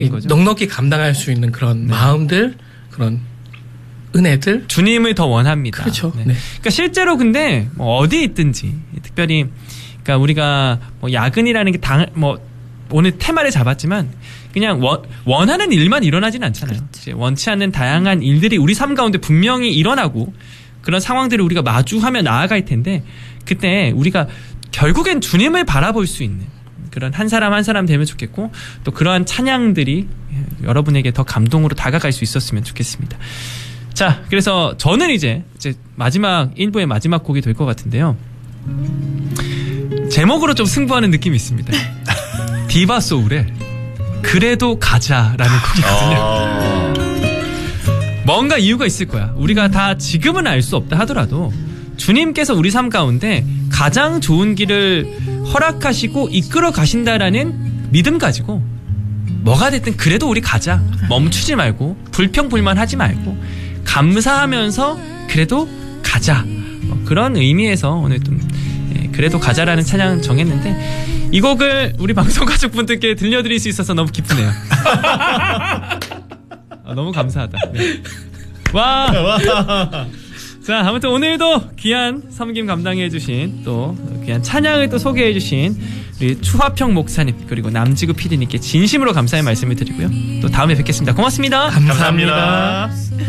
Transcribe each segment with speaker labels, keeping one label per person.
Speaker 1: 거죠.
Speaker 2: 넉넉히 감당할 수 있는 그런 마음들, 그런 은혜들.
Speaker 1: 주님을 더 원합니다.
Speaker 2: 그렇죠.
Speaker 1: 네. 그러니까 실제로 근데 뭐 어디에 있든지 특별히 그러니까 우리가 뭐 야근이라는 게 오늘 테마를 잡았지만 그냥 원하는 일만 일어나진 않잖아요. 그렇지. 원치 않는 다양한 일들이 우리 삶 가운데 분명히 일어나고 그런 상황들을 우리가 마주하며 나아갈 텐데 그때 우리가 결국엔 주님을 바라볼 수 있는 그런 한 사람 한 사람 되면 좋겠고 또 그러한 찬양들이 여러분에게 더 감동으로 다가갈 수 있었으면 좋겠습니다. 자, 그래서 저는 이제 마지막 1부의 마지막 곡이 될 것 같은데요. 제목으로 좀 승부하는 느낌이 있습니다. 디바 소울의 그래도 가자라는 곡이거든요. 뭔가 이유가 있을 거야. 우리가 다 지금은 알 수 없다 하더라도 주님께서 우리 삶 가운데 가장 좋은 길을 허락하시고 이끌어 가신다라는 믿음 가지고 뭐가 됐든 그래도 우리 가자. 멈추지 말고 불평불만하지 말고 감사하면서 그래도 가자. 그런 의미에서 오늘 좀 그래도 가자라는 찬양 정했는데 이 곡을 우리 방송 가족분들께 들려드릴 수 있어서 너무 기쁘네요. 너무 감사하다. 네. 와. 자, 아무튼 오늘도 귀한 섬김 감당해주신 또 귀한 찬양을 또 소개해주신 우리 추화평 목사님 그리고 남지구 PD님께 진심으로 감사의 말씀을 드리고요. 또 다음에 뵙겠습니다. 고맙습니다.
Speaker 2: 감사합니다.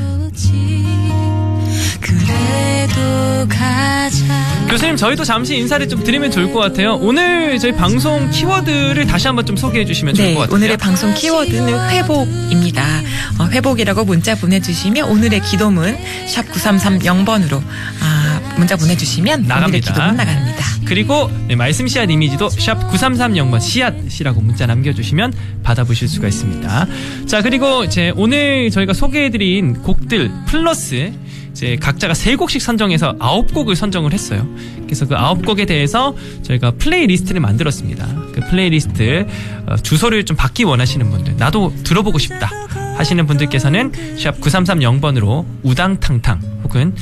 Speaker 3: 그래도 가자.
Speaker 1: 교수님, 저희도 잠시 인사를 좀 드리면 좋을 것 같아요. 오늘 저희 방송 키워드를 다시 한번 좀 소개해 주시면 좋을 것 같아요.
Speaker 4: 오늘의 방송 키워드는 회복입니다. 회복이라고 문자 보내주시면 오늘의 기도문 샵 9330번으로 문자 보내주시면
Speaker 1: 나갑니다.
Speaker 4: 오늘의 기도문 나갑니다.
Speaker 1: 그리고 말씀 씨앗 이미지도 샵 9330번 씨앗이라고 문자 남겨주시면 받아보실 수가 있습니다. 자, 그리고 이제 오늘 저희가 소개해드린 곡들 플러스 이제 각자가 3곡씩 선정해서 9곡을 선정을 했어요. 그래서 그 9곡에 대해서 저희가 플레이리스트를 만들었습니다. 그 플레이리스트 주소를 좀 받기 원하시는 분들, 나도 들어보고 싶다 하시는 분들께서는 샵 9330번으로 우당탕탕 혹은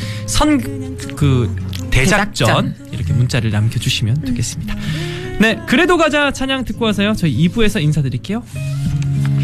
Speaker 1: 대작전 이렇게 문자를 남겨주시면 되겠습니다. 네, 그래도 가자 찬양 듣고 와서요. 저희 2부에서 인사드릴게요.